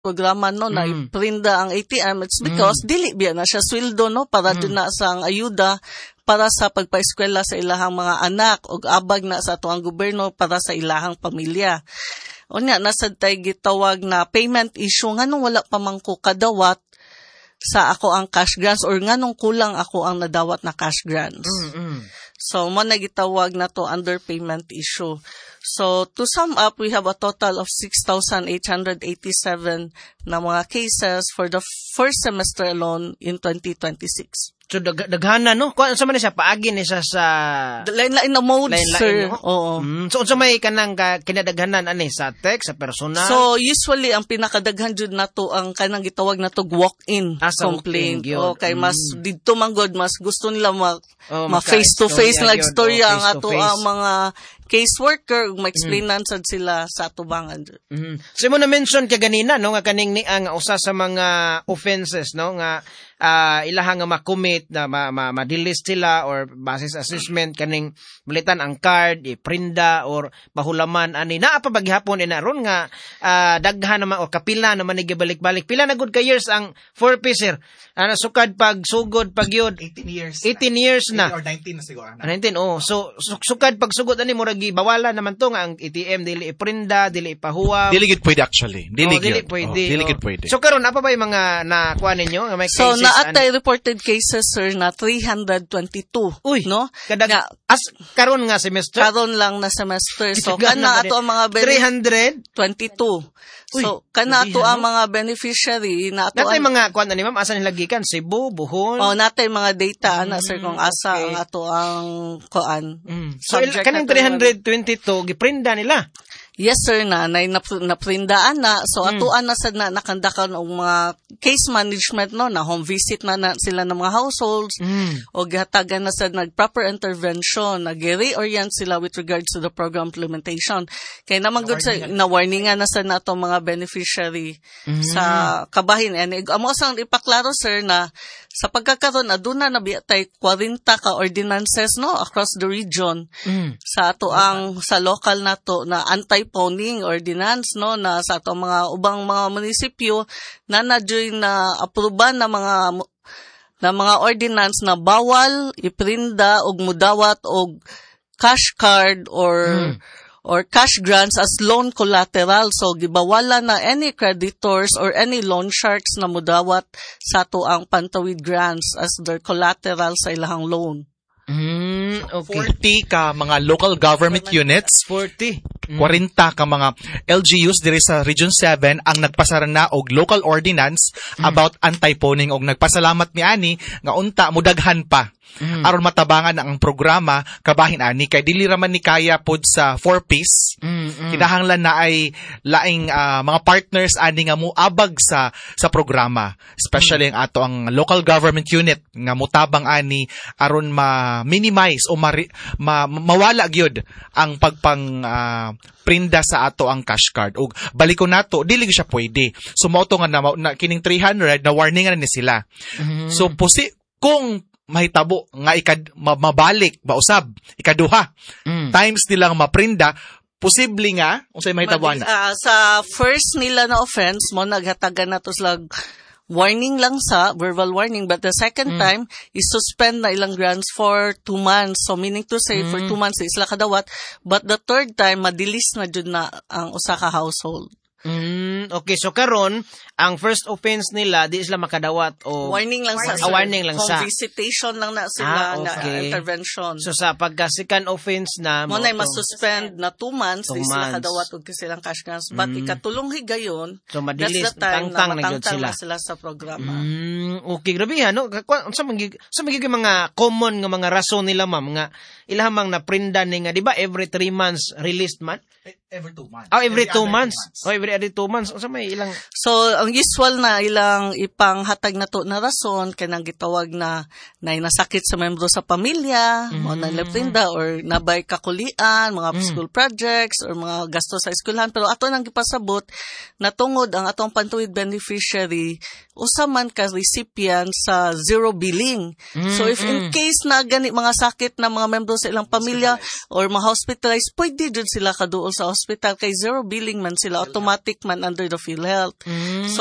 programa no na iprinda ang ATM, it's because dili biya na siya sweldo no para dun na sa ang ayuda para sa pagpaeskwela sa ilahang mga anak ug abag na sa atuang gobyerno para sa ilahang pamilya. Unya nasad tay gitawag na payment issue nganong wala pa man ko kadawat sa ako ang cash grants or nganong kulang ako ang nadawat na cash grants. So mo na gitawag na to underpayment issue. So to sum up, we have a total of 6,887 na mga cases for the first semester alone in 2026. So daghana no? Kung sa man siya paagi ni siya sa lain na mode, sir. No? Oo. So unsa may kanang kinadaghanan ani sa text, sa personal? So usually ang pinakadaghan jud nato ang kanang gitawag nato walk-in complaint. Okay, mas didto man god mas gusto nila face to face na istorya ang ato ang mga caseworker ug ma-explainan sad sila sa atubangan. So mo na mention kay ganina no nga kaning ni ang usa sa mga offenses no nga ilahang nga ma-commit na ma-delist sila or base sa assessment kaning balitan ang card, iprinda or bahulaman ani naa pa baghapon ron nga daghan naman o kapila naman nigibalik-balik. Pila na good ka years ang 4P sir? Sukad pag sugod pag yun 18 years. 18 years na. Or 19 na siguro. 19 So sukad pag sugod ani murag gibawalan naman to nga ang ATM dili iprinda, dili ipahuwam. Dili gid pwede actually. Dili pwede. Dili gid pwede. So karon apa ba yung mga nakuha ninyo? May so cases, naatay reported cases sir na 322. Uy, no? Karon nga semester? Karon lang na semester. So kana ato ang mga 322. So kana ato ang mga beneficiary na ato natay mga kuan ani ma'am asa nila gikan Cebu, Bohol. Natay mga data ana sir kung asa ang ato ang kuan. So kanang 322 giprinda nila. Yes sir na naprindaan na so atuan na sad na nakandakan og mga case management no na home visit na sila ng mga households o gihatagan na sad nag proper intervention nag-reorient sila with regards to the program implementation kay naman good sa na warningan na sad nato mga beneficiary sa kabahin and amo sang ipaklaro sir na sa pagkakaroon aduna na biatay 40 ka ordinances no across the region sa ato ang sa local nato na anti-pawning ordinance no na sa ato mga ubang mga munisipyo na nadyoy na aproban na mga ordinance na bawal iprinda og mudawat og cash card or cash grants as loan collateral. So, gibawala na any creditors or any loan sharks na mudawat sa to ang pantawid grants as their collateral sa ilahang loan. Okay. 40 ka mga local government units. 40 ka mga LGUs diri sa Region 7 ang nagpasara na og local ordinance about anti-pawning og nagpasalamat ni ani nga unta mudaghan pa. Aron matabangan ang programa kabahin ani kay dili ra man ni kaya pod sa 4Ps. Kinahanglan na ay laing mga partners ani nga moabag sa programa, especially ang ato ang local government unit nga motabang ani aron ma-minimize o mawala gyud ang prinda sa ato ang cash card ug balikon nato dili siya pwede. So mao to nga na kining 300 na warningan ni sila. So kung mahitabo nga mabalik mausab ikaduha times nilang maprinda posible nga unsay mahitabuan na sa first nila na offense mo naghatagan nato slag warning lang sa verbal warning but the second time is suspend na ilang grants for 2 months so meaning to say for 2 months isla kadawat but the third time madilis na jud na ang usa ka household. Okay, so karon ang first offense nila di sila makadawat o warning lang sa warning lang sa visitation lang na sila na intervention. So sa pagka second offense na mo na ma-suspend na 2 months di sila kadawat og silang cash grants but ikatulong higayon so madilis tangtang na sila sa programa. Okay, grabe ha no sa magiging mga common nga mga rason nila ma'am nga ilahang na prinda ni nga di ba every 3 months released man every 2 months. Every 2 months. Every 2 months. So may ilang So ang usual na ilang ipanghatag na to na rason kanang gitawag na nasakit sa membro sa pamilya, o naliprinda or nabay kakulian, mga school projects or mga gasto sa eskwelahan pero ato nang gipasabot na tungod ang atong pantuwid beneficiary usa man ka recipient sa zero billing. So if in case na gani mga sakit na mga membro sa ilang pamilya or mga hospitalized, pwede jud sila kaduol sa hospital kay zero billing man sila, automatic man under the PhilHealth. So